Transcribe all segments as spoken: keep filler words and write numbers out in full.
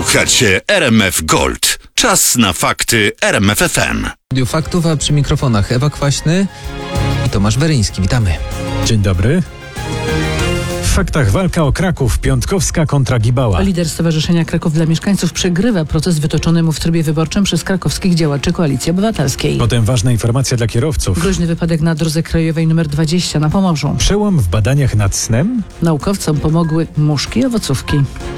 Słuchacie R M F Gold. Czas na fakty R M F F M. Studiu Faktów, a przy mikrofonach Ewa Kwaśny i Tomasz Weryński. Witamy. Dzień dobry. W faktach walka o Kraków. Piontkowska kontra Gibała. Lider Stowarzyszenia Kraków dla Mieszkańców przegrywa proces wytoczony mu w trybie wyborczym przez krakowskich działaczy Koalicji Obywatelskiej. Potem ważna informacja dla kierowców. Groźny wypadek na drodze krajowej nr dwadzieścia na Pomorzu. Przełom w badaniach nad snem. Naukowcom pomogły muszki i owocówki.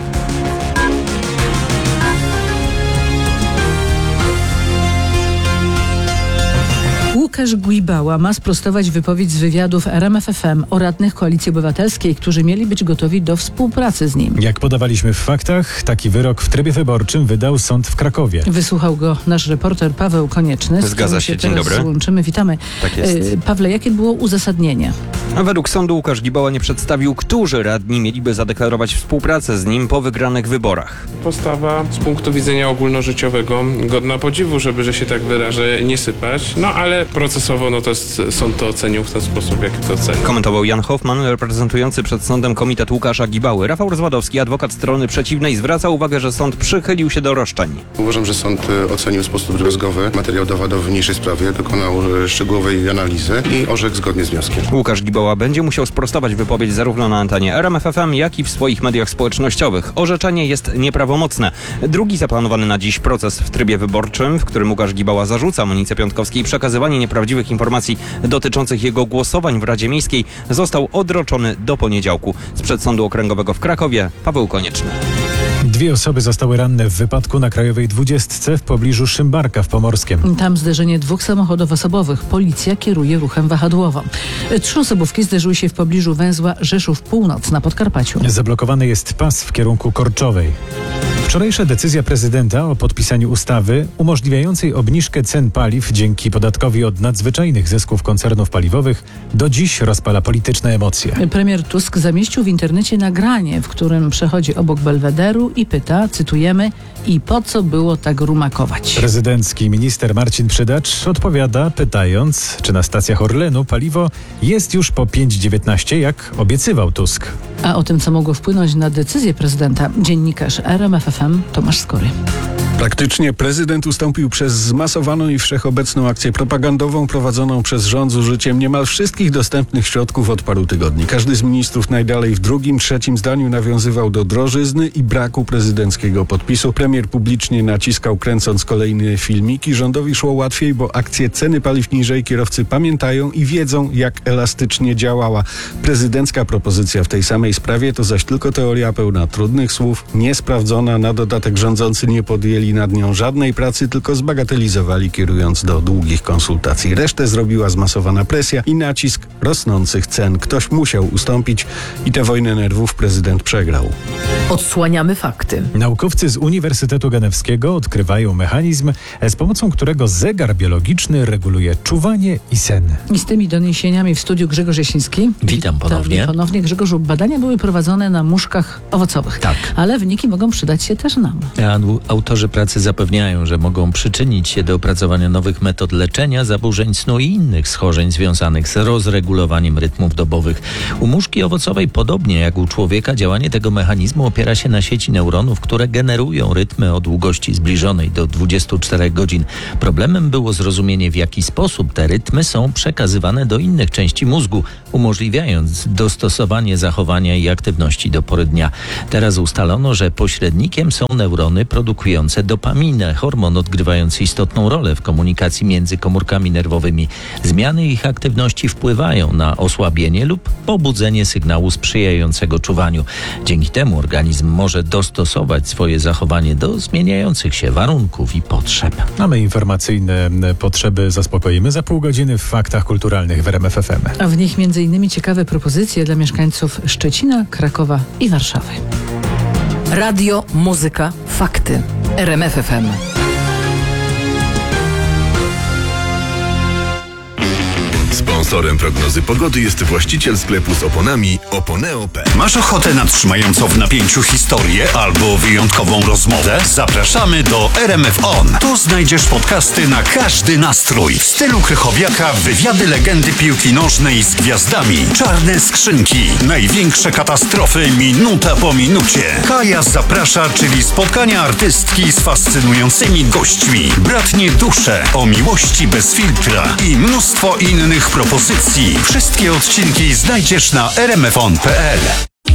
Łukasz Gibała ma sprostować wypowiedź z wywiadów R M F F M o radnych Koalicji Obywatelskiej, którzy mieli być gotowi do współpracy z nim. Jak podawaliśmy w faktach, taki wyrok w trybie wyborczym wydał sąd w Krakowie. Wysłuchał go nasz reporter Paweł Konieczny. Zgadza się, dzień dobry. Złączymy. Witamy. Tak jest. Pawle, jakie było uzasadnienie? Według sądu Łukasz Gibała nie przedstawił, którzy radni mieliby zadeklarować współpracę z nim po wygranych wyborach. Postawa z punktu widzenia ogólnożyciowego godna podziwu, żeby, że się tak wyrażę, nie sypać. No ale procesowo no to jest, sąd to ocenił w ten sposób, jak to ocenił. Komentował Jan Hoffman, reprezentujący przed sądem komitet Łukasza Gibały. Rafał Rozwadowski, adwokat strony przeciwnej, zwraca uwagę, że sąd przychylił się do roszczeń. Uważam, że sąd ocenił w sposób drobiazgowy materiał dowodowy w niniejszej sprawie, dokonał szczegółowej analizy i orzekł zgodnie z wnioskiem. Łukasz Gibała będzie musiał sprostować wypowiedź zarówno na antenie R M F F M, jak i w swoich mediach społecznościowych. Orzeczenie jest nieprawomocne. Drugi zaplanowany na dziś proces w trybie wyborczym, w którym Łukasz Gibała zarzuca Monice Piątkowskiej przekazywanie nieprawdziwych informacji dotyczących jego głosowań w Radzie Miejskiej, został odroczony do poniedziałku. Sprzed Sądu Okręgowego w Krakowie Paweł Konieczny. Dwie osoby zostały ranne w wypadku na Krajowej dwudziestce w pobliżu Szymbarka w Pomorskiem. Tam zderzenie dwóch samochodów osobowych. Policja kieruje ruchem wahadłowym. Trzy osobówki zderzyły się w pobliżu węzła Rzeszów Północ na Podkarpaciu. Zablokowany jest pas w kierunku Korczowej. Wczorajsza decyzja prezydenta o podpisaniu ustawy umożliwiającej obniżkę cen paliw dzięki podatkowi od nadzwyczajnych zysków koncernów paliwowych do dziś rozpala polityczne emocje. Premier Tusk zamieścił w internecie nagranie, w którym przechodzi obok Belwederu i pyta, cytujemy, i po co było tak rumakować? Prezydencki minister Marcin Przydacz odpowiada, pytając, czy na stacjach Orlenu paliwo jest już po pięć dziewiętnaście, jak obiecywał Tusk. A o tym, co mogło wpłynąć na decyzję prezydenta, dziennikarz R M F F M Tomasz Skory. Praktycznie prezydent ustąpił przez zmasowaną i wszechobecną akcję propagandową prowadzoną przez rząd z użyciem niemal wszystkich dostępnych środków od paru tygodni. Każdy z ministrów najdalej w drugim, trzecim zdaniu nawiązywał do drożyzny i braku prezydenckiego podpisu. Premier publicznie naciskał, kręcąc kolejne filmiki. Rządowi szło łatwiej, bo akcje ceny paliw niżej kierowcy pamiętają i wiedzą, jak elastycznie działała. Prezydencka propozycja w tej samej sprawie to zaś tylko teoria pełna trudnych słów, niesprawdzona, na dodatek rządzący nie podjęli nad nią żadnej pracy, tylko zbagatelizowali, kierując do długich konsultacji. Resztę zrobiła zmasowana presja i nacisk rosnących cen. Ktoś musiał ustąpić i tę wojnę nerwów prezydent przegrał. Odsłaniamy fakty. Naukowcy z Uniwersytetu Genewskiego odkrywają mechanizm, z pomocą którego zegar biologiczny reguluje czuwanie i sen. I z tymi doniesieniami w studiu Grzegorz Jasiński. Witam ponownie. Witam ponownie. Grzegorzu, badania były prowadzone na muszkach owocowych. Tak. Ale wyniki mogą przydać się też nam. A autorzy pracy zapewniają, że mogą przyczynić się do opracowania nowych metod leczenia zaburzeń snu i innych schorzeń związanych z rozregulowaniem rytmów dobowych. U muszki owocowej, podobnie jak u człowieka, działanie tego mechanizmu opiera się na sieci neuronów, które generują rytmy o długości zbliżonej do dwudziestu czterech godzin. Problemem było zrozumienie, w jaki sposób te rytmy są przekazywane do innych części mózgu, umożliwiając dostosowanie zachowania i aktywności do pory dnia. Teraz ustalono, że pośrednikiem są neurony produkujące dopaminę, hormon odgrywający istotną rolę w komunikacji między komórkami nerwowymi. Zmiany ich aktywności wpływają na osłabienie lub pobudzenie sygnału sprzyjającego czuwaniu. Dzięki temu organizm może dostosować swoje zachowanie do zmieniających się warunków i potrzeb. A my informacyjne potrzeby zaspokoimy za pół godziny w faktach kulturalnych w R M F F M. A w nich między innymi ciekawe propozycje dla mieszkańców Szczecina, Krakowa i Warszawy. Radio, muzyka, fakty. R M F F M. Sponsorem prognozy pogody jest właściciel sklepu z oponami Oponeo kropka pe. Masz ochotę na trzymającą w napięciu historię albo wyjątkową rozmowę? Zapraszamy do R M F On. Tu znajdziesz podcasty na każdy nastrój. W stylu Krychowiaka wywiady legendy piłki nożnej z gwiazdami. Czarne skrzynki. Największe katastrofy minuta po minucie. Kaja zaprasza, czyli spotkania artystki z fascynującymi gośćmi. Bratnie dusze o miłości bez filtra i mnóstwo innych propozycji. Wszystkie odcinki znajdziesz na r m f on kropka p l.